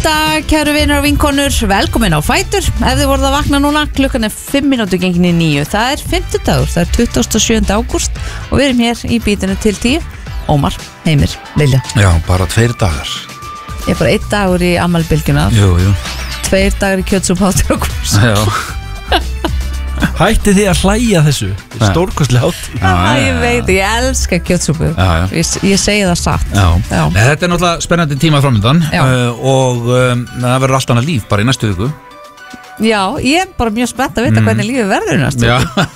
dag, kæru vinir og vinkonur, velkomin á Fætur. Ef þið voruð að vakna núna, klukkan 5 mínútur gengin í 9. Það 50 dagur, það 27. ágúst og við erum hér í bítinu til 10. Ómar, Heimir, Lilja. Já, bara 2 dagar. Ég bara 1 dagur í afmælbylgjuna. Jú 2 dagar í kjötsúphátur og kurs. Já. Hætti þið að hlæja þessu stórkostlega hátt. Ég veit, ég elska kjötsúpu. Ég segi það satt. Já. Nei, þetta náttúrulega spennandi tíma framöndan og það verður allt annað líf bara í næstu viku. Já, ég bara mjög spennt að vita hvernig lífið verður í næstu viku.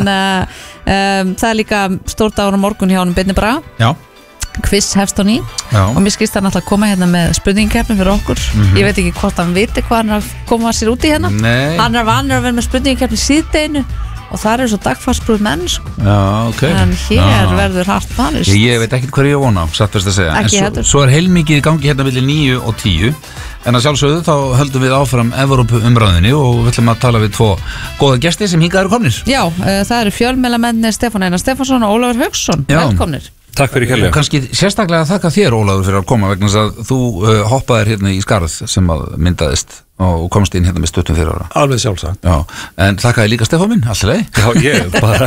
En það líka stór dagur á morgun hjá honum Birni Braga. Já. Quiz hefst á ný og mér skilst hann alltaf að koma hérna með spurningkeppni fyrir okkur. Ég veit ekki hvort hann viti hvað hann er að koma sér út í hérna. Hann er vanur að vera með spurningkeppni síðdeginu og það svo dagfarsbrúð menn sko. Já, ok. En hér verður hart manist. Ég veit ekkert hvað ég vona á, satt best að segja. Ekki en svo heilmikið í gangi hérna milli 9 og 10. En að sjálfsögðu þá höldum við áfram Evrópu umræðinni og við ætlum að tala við 2 góða gesti sem hingað eru komnir. Já, það eru fjölmiðlamennir Stefán Einar Stefánsson og Ólafur Hauksson. Velkomnir. Takk fyrir kærlega. Og kannski sérstaklega að þakka þér, Ólafur, fyrir að koma vegna þess að þú hoppaðir hérna í skarð sem að myndaðist og komst inn hérna með stuttum 4 ára. Alveg sjálfsagt. Já, en þakkaði líka Stefán minn, alltaf leið. Já, ég bara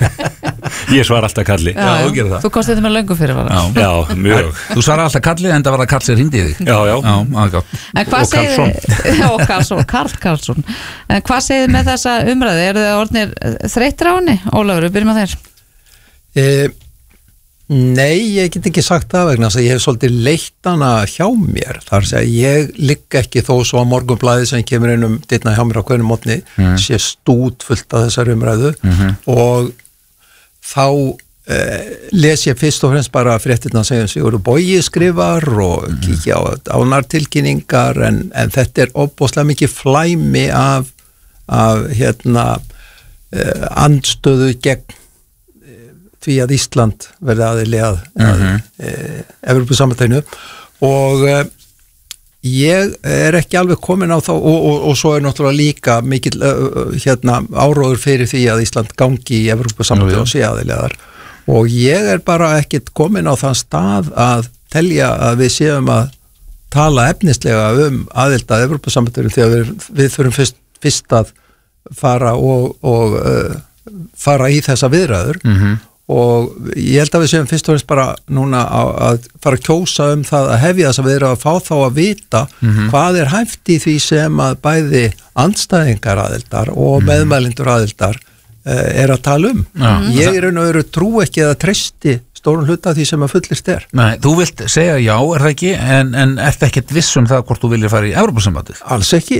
ég svar alltaf kalli. Já, þú gerir það. Þú komst þetta með löngu fyrir var. Já, mjög. Þú svarar alltaf kalli en það var að Karl sér hringdi í þig. Já. En hvað segir Karl Karlsson. En hvað segir með þessa umræðu? Eru þið orðnir þreyttir á henni? Ólafur, við byrjum á þér. Nei, ég get ekki sagt það vegna þess að ég hef svolítið leitt hana hjá mér. Það að segja, ég ligg ekki þó svo á Morgunblaðið sem kemur inn dyrna hjá mér á hvernig mótni, sé stút fullt af þessar umræðu og þá les ég fyrst og fremst bara fréttirna að segja Sigurður Bogi skrifar og kíkja á ánartilkynningar en þetta ofboðslega mikið flæmi af andstöðu gegn því að Ísland verði aðili að Evrópusambandsins og ég ekki alveg komin á þá og svo náttúrulega líka mikil áróður fyrir því að Ísland gangi í Evrópusambandsins og sé aðili að þar og ég bara ekkert komin á þann stað að telja að við séum að tala efnislega aðild að Evrópusambandsins þegar við þurfum fyrst að fara og fara í þessa viðræður og ég held að við séum fyrst og fremst bara núna að fara að kjósa það að hefja þess að við erum að fá þá að vita hvað hæft í því sem að bæði andstæðingar aðildar og meðmælendur aðildar að tala ég raun og veru trú ekki eða treysti stórun hluta því sem að fullist Nei, þú vilt segja já, það ekki en ert ekkert viss það hvort þú viljir fara í Evrópusambandið? Alls ekki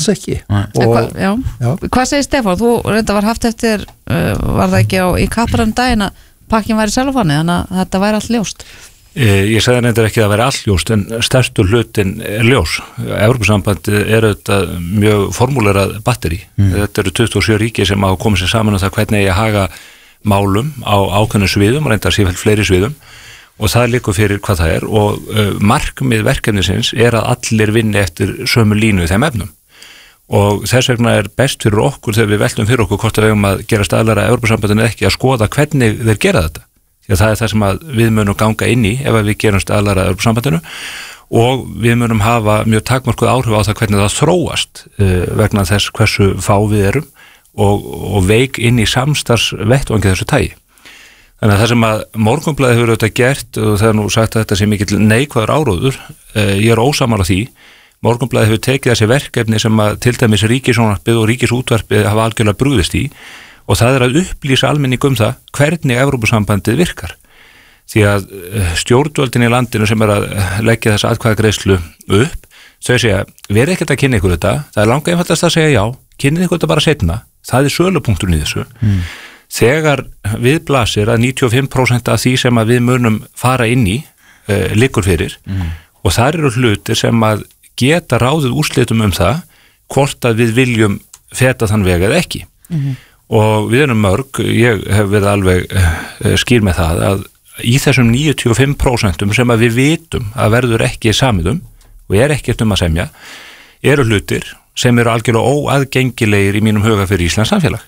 Hvað segir Stefán? Þú reynda var haft eftir var það ekki í kapparann daginn að pakkin væri selvanni þannig að þetta væri allt ljóst Ég sagði reyndar ekki að það væri allt ljóst en stærstu hlutin ljós Evrópusambandið auðvitað mjög formúlerað batteri þetta eru 27 ríki sem hafa komið sér saman það hvernig ég haga málum á ákveðnum sviðum, reyndar sífellt fleiri sviðum og það liggur fyrir hvað það og markmið verkefnisins að allir vinni eftir sömu línu í þeim efnum og þess vegna best fyrir okkur þegar við veltum fyrir okkur hvort við eigum að gera staðlara Evrópusambandinu ekki að skoða hvernig þeir gera þetta því að það það sem við munum ganga inn í ef við gerum staðlara Evrópusambandinu og við munum hafa mjög takmörkuð áhrif á það hvernig það þróast vegna þess hversu fá við erum og veik inn í samstarfsvettvangi þessu tagi. Þannig að það sem að Morgunblaðið hefur auðvitað gert og það nú sagt að þetta sé mikill neikvæður áróður, ég ósammála því. Morgunblaðið hefur tekið þessi verkefni sem að til dæmis ríkissjónvarpið og ríkisútvarpið hafa algjörlega brugðist í og það að upplýsa almenning það hvernig Evrópusambandið virkar. Því að stjórnvöldin í landinu sem að leggja þessa atkvæðagreiðslu upp, þau segja, verið ekkert að kynna ykkur þetta, það langa einfaldast að segja já, kynnið ykkur þetta bara seinna, það sölupunkturinn í þessu. Þegar við blasir að 95% af því sem að við munum fara inn í liggur fyrir og það eru hlutir sem að geta ráðið úrslitum það hvort að við viljum feta þann veg eða ekki. Og við erum mörg, ég hef verið alveg skýr með það að í þessum 95% sem að við vitum að verður ekki samið og ekkert að semja, eru hlutir sem eru algjörlega óaðgengilegir í mínum huga fyrir Íslands samfélag.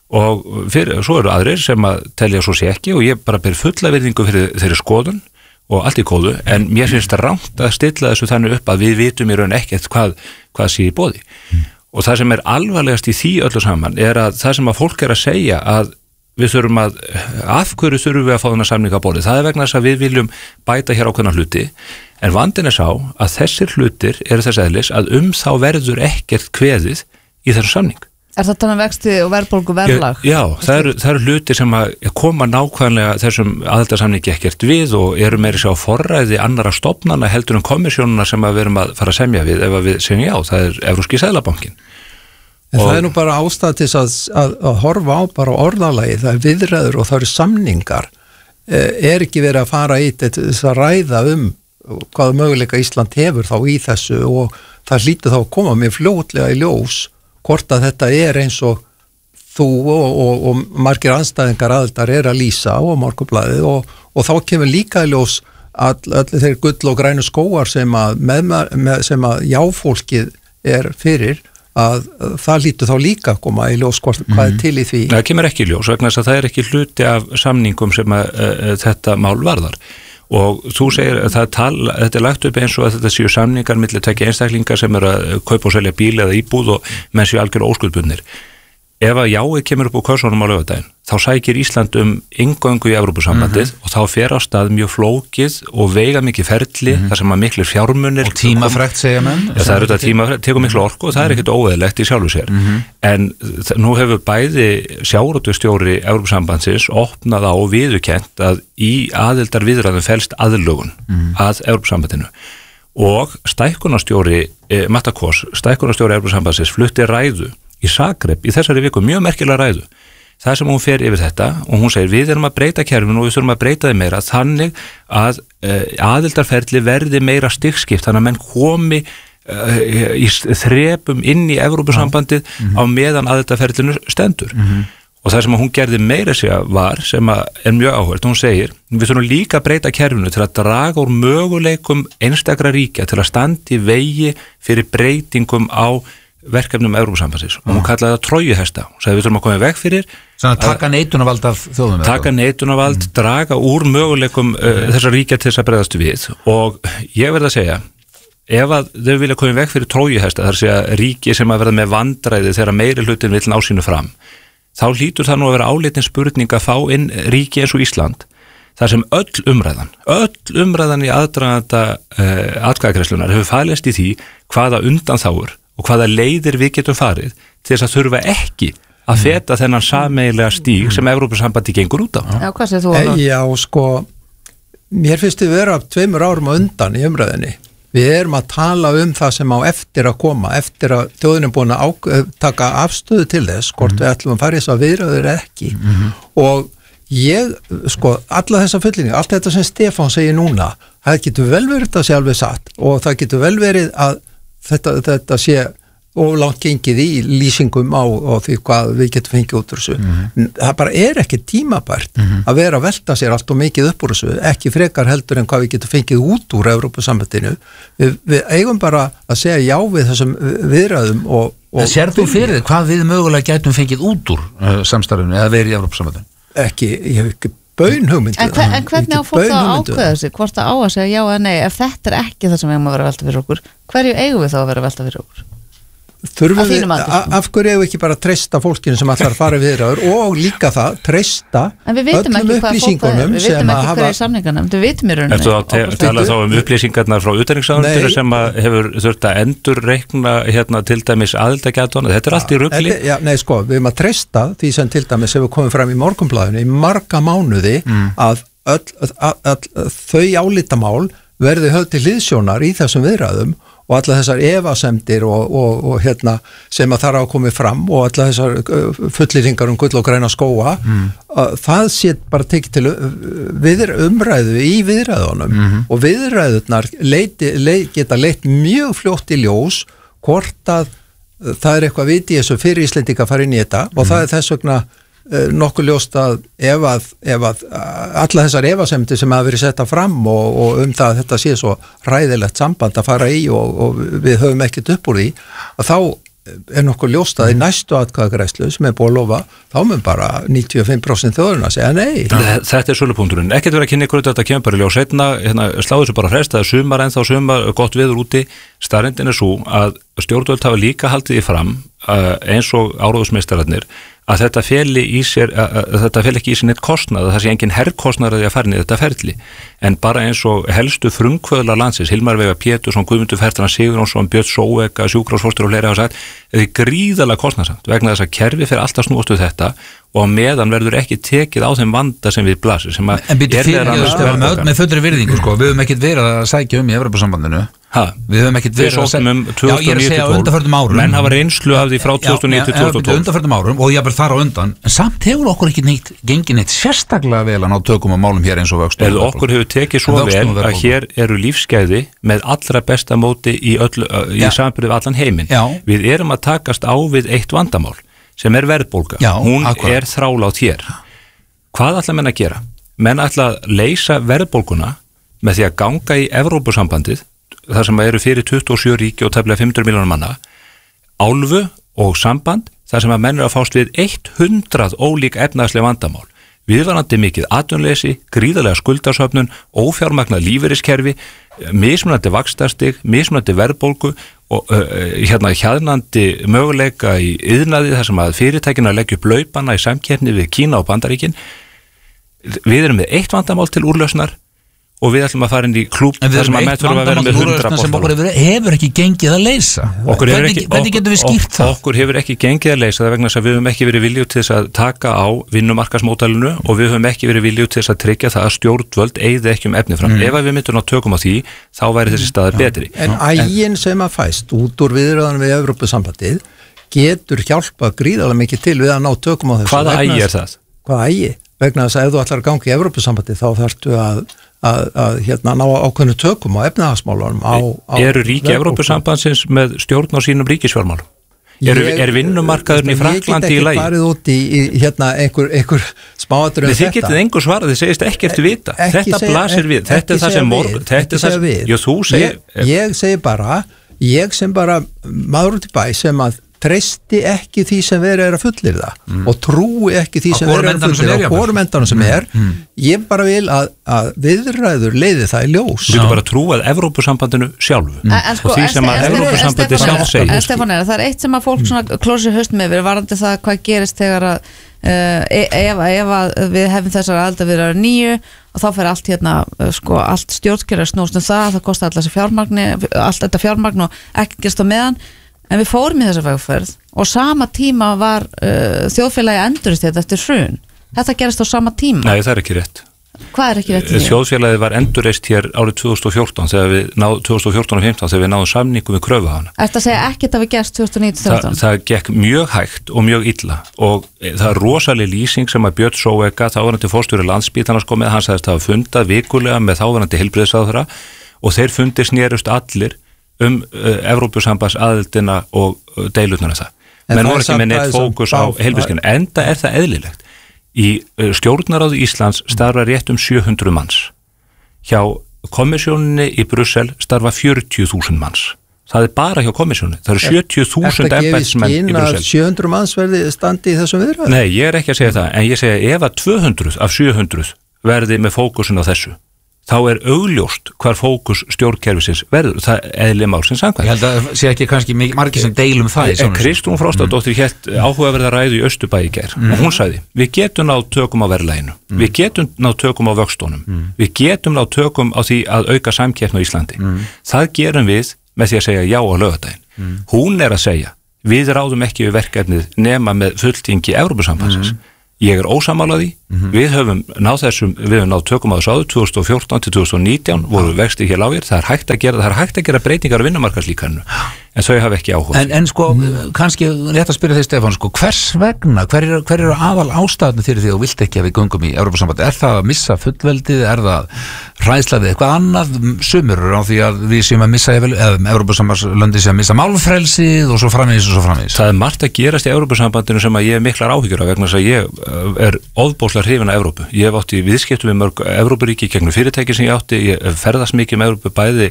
Og svo eru aðrir sem að telja svo sé ekki og ég bara ber fulla virðingu fyrir þeirri skoðun og allt í góðu, en mér finnst það rangt að stilla þessu þannig upp að við vitum í raun ekkert hvað sé í boði. Og það sem alvarlegast í því öllu saman að það sem að fólk að segja að við þurfum af hverju þurfum við að fá þennan samning á borðið. Það vegna þess að við viljum bæta hér ákveðna hluti, en vandinn sá að þessir hlutir eru þess eðlis að þá verður ekkert kveðið í þessum samning. Það þannig vexti og verðbólgu verðlag? Já, það eru hlutir sem að koma nákvæmlega þessum aðildarsamningi ekkert við og eru meira sér á forræði annara stofnana heldur kommissjónuna sem að við erum að fara að semja við ef við segjum já, það Evrópski Seðlabankinn. En það nú bara ástæða til að horfa á bara orðalagi, það viðræður og það eru samningar, ekki verið að fara í þess að ræða hvaða möguleika Ísland hefur þá í þessu og það hlýtur þá að koma með fljótlega í ljós hvort að þetta eins og þú og margir andstæðingar aðildar að lýsa og Morgunblaðið og þá kemur líka í ljós allir þeir gull og grænu skógar sem að jáfólkið fyrir að það hlýtur þá líka að koma í ljós hvað til í því. Það kemur ekki í ljós vegna þess að það ekki hluti af samningum sem þetta mál varðar. Og þú segir að þetta lagt upp eins og að þetta séu samningar milli tveggja einstaklingar sem að kaupa og selja bíl eða íbúð og menn séu algjörlega óskuldbundnir. Ef að jáið kemur upp úr kössunum á laugardaginn, þá sækir Ísland inngöngu í Evrópusambandið og þá fer á stað mjög flókið og veigamikið ferli þar sem að miklir fjármunir og tímafrekt segja menn. Það eru þetta tímafrekt, tekur miklu orku og það ekkert óeðlegt í sjálfu sér. En nú hefur bæði sjávarútvegsstjóri Evrópusambandsins opnað á og viðurkennt að í aðildarviðræðum felst aðlögun að Evrópusambandinu. Og stækkunarstjóri Mata Kos, stækkunarstjóri Evrópusambandsins flutti ræðu í Zagreb í þessari viku, mjög merkilega ræðu. Það sem hún fer yfir þetta og hún segir við erum að breyta kerfinu og við þurfum að breyta þið meira þannig að aðildarferli verði meira stigskipt þannig að menn komi í þrepum inn í Evrópusambandið á meðan aðildarferlinu stendur. Og það sem hún gerði meira sig var sem mjög áhvert, hún segir við þurfum líka að breyta kerfinu til að draga úr möguleikum einstakra ríkja til að standa í vegi fyrir breytingum á verkefnum Evrópusambandsins og hún kallaði það trójuhesta og sagði við þurfum að koma í veg fyrir að taka neitunarvald af þjóðum taka neitunarvald, draga úr möguleikum þessar ríkja til þess að bregðast við og ég verð að segja ef að þau vilja koma í veg fyrir trójuhesta þar segja ríki sem að verða með vandræði þegar meiri hlutin vill ná sínu fram þá hlýtur það nú að vera áleitin spurning að fá inn ríki eins og Ísland þar sem öll umræðan í aðdraganda atkvæðagreiðslunnar hefur falist í því hvaða undanþágur og hvaða leiðir við getum farið til þess að þurfa ekki að feta þennan sameiginlega stíg sem Evrópusambandi gengur út á. Já, hvað segir þú á það? Já, sko, mér finnst við vera 2 árum á undan í umræðinni. Við erum að tala það sem á eftir að koma, eftir að þjóðin búin að taka afstöðu til þess, hvort við ætlum að fara í þess að viðræður ekki. Og ég, sko, alla þessa fullinni, allt þetta sem Stefán segir núna, það getur vel verið að sé alveg satt og það getur vel verið að þetta sé oflangt gengið í lýsingum á því hvað við getum fengið út úr þessu. Það bara ekki tímabært að vera að velta sér allt og mikið upp úr þessu, ekki frekar heldur en hvað við getum fengið út úr Evrópusambandinu. Við eigum bara að segja já við þessum viðræðum og sér þú fyrir hvað við mögulega getum fengið út úr samstarfinu eða verið í Evrópusambandinu? Ég hef ekki bönhugmyndu. En hvernig á fólk að ákveða sig, hvort að á að segja já eða nei, ef þetta ekki það sem við eigum að vera að velta fyrir okkur, hverju eigum við þá að vera að velta fyrir okkur? Þurfum við, af hverju eigum við ekki bara að treysta fólkinu sem allar fara viðræður og líka það, treysta öllum upplýsingunum við vitum ekki hverju samningarnum, við vitum í rauninu. Ertu að tala þá upplýsingarnar frá utanríkisráðuneytinu sem hefur þurft að endurreikna til dæmis aðildargætuna, þetta allt í rugli? Nei, sko, við erum að treysta því sem til dæmis hefur komið fram í Morgunblaðinu í marga mánuði að þau álítamál verði höfð til hliðsjónar í þessum viðræðum og alla þessar efasemdir og sem að þar á komið fram og alla þessar fullyrðingar gull og græna skóga það sé bara tekið til umræðu í viðræðunum og viðræðurnar geta leitt mjög fljótt í ljós hvort að það eitthvað viti í þessu fyrir Íslendinga að fara inn í þetta og það þess vegna nokkuð ljóst að ef að alla þessar efasemdir sem hafa verið setta fram og það að þetta sé svo hræðilegt samband að fara í og við höfum ekkert upp úr því að þá nokkuð ljóst að í næstu atkvæðagreiðslu sem búið að lofa, þá mun bara 95% þjóðurinn að segja nei. Þetta sölupunkturinn. Ekkert verið að kynna ykkur þetta kemur bara í ljós seinna, sláðu þessu bara hrest, það sumar ennþá sumar, gott veður úti. Staðreyndin svo að stjórnvöld hafa líka haldið í fram eins og áróðusmeistararnir að þetta feli ekki í sér neitt kostnað, að það sé engin herrkostnaður að fara inn í þetta ferli, en bara eins og helstu frumkvöðlar landsins, Hilmar Veigar Pétursson, Guðmundur Fertran Sigurjónsson, Björn Sóeka, sjúkrahúsforstjóri og fleiri hafa sagt, þetta gríðarlega kostnaðsamt vegna þess að kerfi fyrir alltaf snúast við þetta og meðan verður ekki tekið á þeim vanda sem við blasir sem að með fullri virðingu við höfum ekkert verið að sækja í Evrópusambandinu við höfum ekkert verið að sækja ég er að segja undanförnum árum menn hafa reynslu af því frá 2009-2012 undanförnum árum og ég bara þar á undan en samt hefur okkur ekki gengið neitt sérstaklega vel að ná tökum á málum hér eins og vöxtum okkur hefur tekið svo vel að hér eru lífsgæði með allra besta móti í samanburði við allan heiminn við erum að takast á við eitt vandamál sem verðbólga, hún akkurat. Þrálát hér. Hvað ætla menn að gera? Menn ætla að leysa verðbólguna með því að ganga í Evrópusambandið, þar sem eru fyrir 27 ríki og tæplega 500 milljónar manna, álfu og samband, þar sem að menn eru að fást við 100 ólík efnahagsleg vandamál. Viðvarandi mikið atvinnuleysi, gríðarlega skuldarsöfnun, ófjármagnað lífeyriskerfi, mismunandi vaxtastig, mismunandi verðbólgu og hjaðnandi möguleika í iðnaði þar sem að fyrirtækin að leggja upp laupana í samkeppni við Kína og Bandaríkin. Við erum með eitt vandamál til úrlausnar og við ætlum að fara inn í klúb þar sem að menn þurfa að vera með 100% sem okkur hefur ekki gengið að leysa hvernig getum við skýrt það? Okkur hefur ekki gengið að leysa það vegna þess að við höfum ekki verið viljug til þess að taka á vinnumarkaðsmódelinu og við höfum ekki verið viljug til þess að tryggja það að stjórnvöld eyði ekki efni fram. Ef við myndum ná tökum á því þá væri þessi staður betri. En ægin sem að fæst út úr viðræðan við Evrópusambandið getur hjálpað gríðarlega mikið til við að ná tökum á þessu. Hvaða ægi er það? Hvaða ægi? Vegna þess að ef þú ætlar að ganga í Evrópusambandið þá þarftu að ná ákveðnu tökum á efnahagsmálunum Eru ríki Evrópusambandsins með stjórn á sínum ríkisfjármálum? Er vinnumarkaðurinn í Frakklandi í lagi? Ég get ekki farið út í einhver smáatur Þið getið engu svarað, þið segist ekkert vita Þetta blasir við, þetta er það sem þetta er það sem ég segi bara maður út í bæ sem að treysti ekki því sem verið að fullyrða og trúi ekki því sem verið að fullyrða á hvorum endanum sem ég bara vil að viðræður leiði það í ljós. Við getum bara trúið Evrópusambandinu sjálfu og því sem að Evrópusambandi sjálf segir. Stefán, það er eitt sem að fólk svona klósir haust með varðandi það hvað gerist þegar að ef við hefum þessar aðildarviðræður 9 og þá fer allt allt stjórnkerfi snúst það kostar allt þetta fjármagn og ekki gerst á meðan en við fórum í þessa vegferð og sama tíma var þjóðfélagi endurist eftir hrun. Þetta gerast á sama tíma. Nei, það er ekki rétt. Hvað er ekki rétt? Þjóðfélagið var endurreist hér árið 2014 þegar við náðum 2014 og 15 þegar við náðum samningum við kröfuhafana. Ertu að segja ekkert að við gerst 2019-13? Það gekk mjög hægt og mjög illa og það er rosaleg lýsing sem að Björn Sóeka, þáverandi forstjóri Landspítalans kom með, hann sagðist að hafa fundað vikulega með þáverandi heilbrigðisráðherra og þeir fundir snerust allir Evrópusambands aðildina og deilutnar það. Menn voru ekki með neitt fókus á heilbrigðiskerfinu. Enda er það eðlilegt. Í stjórnarráði Íslands starfa rétt 700 manns. Hjá komissjóninni í Brussel starfa 40.000 manns. Það er bara hjá komissjóninni. Það eru 70.000 embættismenn í Brussel. Ertu að gefa skinn að 700 manns verði standi í þessum viðræðum? Nei, ég er ekki að segja það. En ég segja ef að 200 af 700 verði með fókusin á þessu þá er augljóst hvar fókus stjórnkerfisins verður, það eðli málsins samkvæmt. Ég held að sé ekki kannski margir sem deilum það. Kristrún Frostadóttir hélt áhugaverða ræðu í Austurbæ í gær og hún sagði, við getum náð tökum á verðlaginu, við getum náð tökum á vöxtunum, við getum náð tökum á því að auka samkeppni á Íslandi. Það gerum við með því að segja já á laugardaginn. Hún er að segja, við ráðum ekki við verkefnið nema með fulltingi Evrópusambandsins. Ég er ósammála því, við höfum náð tökum á þessu áður 2014 til 2019 voru vexti hér lágir, það er hægt að gera breytingar á vinnumarkaðslíkaninu, en þau hafa ekki áhuga. En sko, kannski rétt að spyrja þig Stefán, sko, hvers vegna, hver eru aðal ástæðan fyrir því og vilt ekki að við göngum í Evrópusambandi? Er það að missa fullveldið, er það hræðslaðið eitthvað annað, sumur á því að við séum að missa Evrópusambandslöndi séum að missa málfrelsið og svo framvegis og svo framvegis? Það er margt að gerast í Evrópusambandinu sem að ég hef miklar áhyggjur af vegna þess að ég er ofboðslega hrifinn af Evrópu. Ég hef átt í viðskiptum við mörg Evrópuríki gegnum fyrirtæki sem ég átti, ég ferðast mikið með Evrópu bæði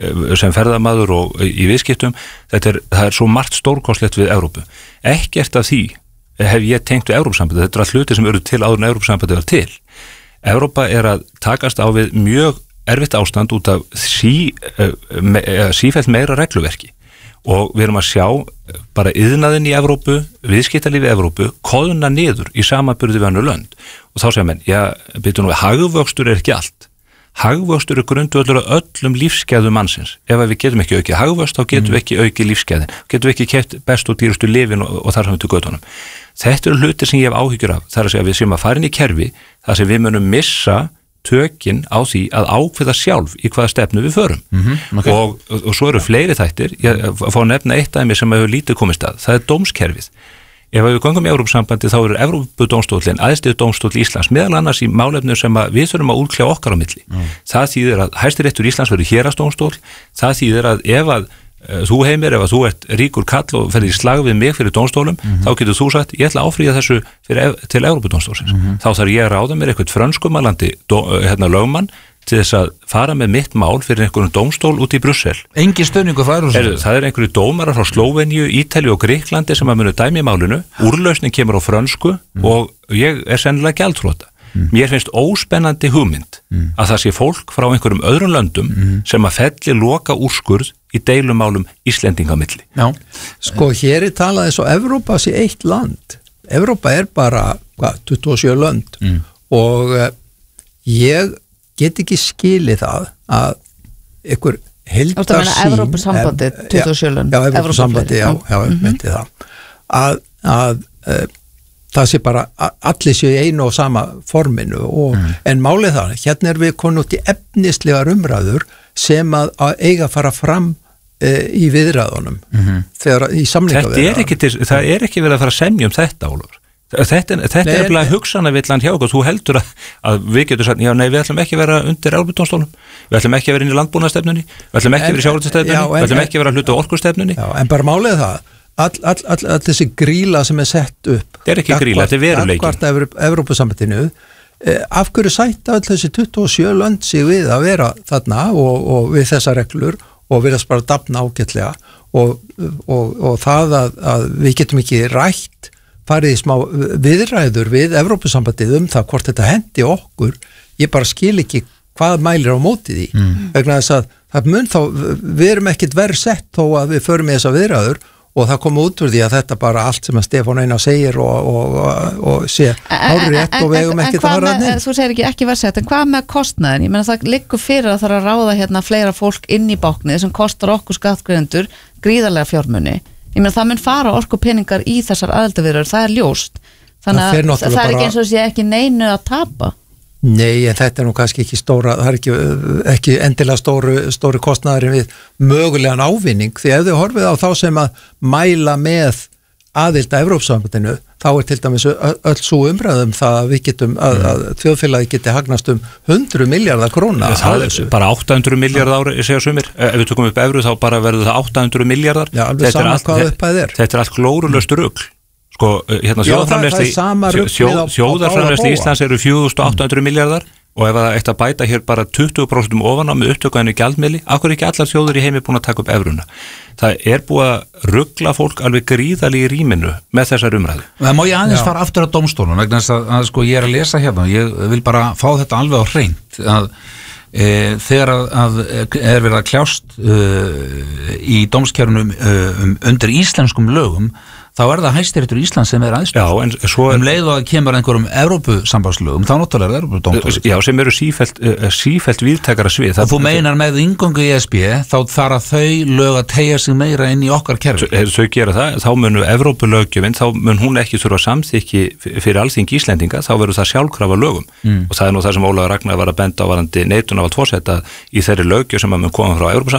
sem ferðamaður og í viðskiptum, það er svo margt stórkostlegt við Evrópu. Ekkert af því hef ég tengt við Evrópusambandið, þetta er hluti sem eru til áður en Evrópusambandið var til. Evrópa að takast á við mjög erfitt ástand út af sífellt meira regluverki og við erum að sjá bara iðnaðinn í Evrópu, viðskiptalífi í Evrópu koðna niður í samanburði við önnur lönd og þá segja menn, hagvöxtur ekki allt. Hagvöxtur grundvöllur á öllum lífsgæðum mannsins. Ef við getum ekki aukið hagvöxt, þá getum við ekki aukið lífsgæðin. Getum við ekki keypt bestu og dýrustu lyfin og þar saman til götunum. Þetta eru hlutir sem ég hef áhyggjur af. Það að segja við séum að fara inn í kerfi þar sem við munum missa tökin á því að ákveða sjálf í hvaða stefnu við förum. Okay. Og svo eru fleiri þættir. Ég fá nefna eitt dæmi sem hefur lítið komist að. Það er dómskerfið. Ef við göngum í Evrópusambandi þá eru Evrópudómstóllinn æðsti dómstóll Íslands meðal annars í málefnum sem við þurfum að útkljá okkar á milli. Það þýðir að Hæstiréttur Íslands verður héraðsdómstóll, það þýðir að ef þú Heimir, ef þú ert ríkur kall og ferðir í slag við mig fyrir dómstólum, þá getur þú sagt, ég ætla að áfrýja þessu til Evrópudómstólsins. Þá þarf ég að ráða mér eitthvað frönskumalandi lögmann til þess að fara með mitt mál fyrir einhverjum dómstól út í Brussel. Engin stöðningu frá Evrópusambandinu? Það einhverju dómarar frá Slóveníu, Ítalíu og Grikklandi sem að munu dæmi í málinu, úrlausnin kemur á frönsku og ég sennilega gjaldþrota. Mér finnst óspennandi hugmynd að það sé fólk frá einhverjum öðrum löndum sem að felli loka úrskurð í deilumálum Íslendinga milli. Já. Sko, hér talað eins og Evrópa sé eitt land. Evrópa bara 27 lönd og ég get ekki skilið það að einhver heildarsýn Evrópusambandið 27 lönd. Já, Evrópusambandið, já, myndi það. Að það sé bara allir séu í einu og sama forminu en málið það, hérna við konum út í efnislegar umræður sem að eiga að fara fram í viðræðunum þegar í samningaviðræðunum. Það ekki verið að fara að semja þetta, Ólafur. Þetta er bara hugsanavillan hjá okkur. Þú heldur að við getum sagt, já nei, við ætlum ekki að vera undir Evrópudómstólum, við ætlum ekki að vera inn í landbúnaðarstefnunni, við ætlum ekki að vera í sjávarútvegsstefnunni, við ætlum ekki að vera hluti á orkustefnunni. Já, en bara málið það all þessi gríla sem sett upp þetta ekki gríla, þetta veruleikin Evrópusambandinu, af hverju sætta öll þessi 27 lönd sig við að vera þarna og við þessar reglur og við bara dafna ágætlega og það að við getum ekki rætt farið í smá viðræður við Evrópusambandið það hvort þetta hendi okkur, ég bara skil ekki hvað mælir á móti því vegna þess að það mun þá við erum ekkit verð sett þó að við förum í þessa viðræður og það kom út úr því að þetta bara allt sem að Stefán Einar segir og sé hárrétt og við eigum ekkert að fara að Þú segir ekki verð sett, en hvað með kostnaðin? Ég meina það liggur fyrir að það að ráða hérna fleira fólk inn í báknið sem kostar okkur skattgreiðendur gríðarlega fjármuni. Ég meina það mun fara orkupeningar í þessar aðildarviðræður, það er ljóst. Þannig að það er ekki eins og sé ekki neinu að tapa. Nei, en þetta nú kannski ekki stóra, það ekki endilega stóru kostnaðurinn við mögulegan ávinning, því ef þið horfið á þá sem að mæla með aðild að Evrópusambandinu, þá til dæmis öll svo umræðum það að við getum að þjóðfélagi geti hagnast 100 milljarðar króna. Það er bara 800 milljarðar ári, segja sumir. Ef við tökum upp evru þá bara verður það 800 milljarðar. Já, alveg saman hvað uppæð er. Þetta er allt glórulaust rugl. Sko, hérna þjóðarframleiðsla Íslands eru 4.800 milljarðar og ef það eitt að bæta hér bara 20% ofan á með upptökuðinu gjaldmiðli, af hverju ekki allar þjóður í heimi búin að taka upp evruna? Það er búið að rugla fólk alveg gríðarlega í rýminu með þessar umræðu. Það má ég aðeins fara aftur á dómstólum vegna þess að sko ég að lesa hérna, ég vil bara fá þetta alveg á hreint að þegar að er verið að kljást í dómskerfunum undir íslenskum lögum þá er það Hæstiréttur Íslands sem er æðstur. Já, en svo leið og að kemur einhverjum Evrópusambandslögum, þá náttúrulega er Evrópudómstóll. Já, sem eru sífellt víðtækara svið. Og þú meinar með inngöngu í ESB, þá þarf að þau lög að teygja sig meira inn í okkar kerfi. Þau gera það, þá munu Evrópulöggjöfin, þá mun hún ekki þurfa samþykki fyrir Alþingi Íslendinga, þá verður það sjálfkrafa lögum. Og það er nú það sem Ólafur Ragnar var að benda á varðandi neitunarvald forseta í þeirri löggjöf sem mun koma frá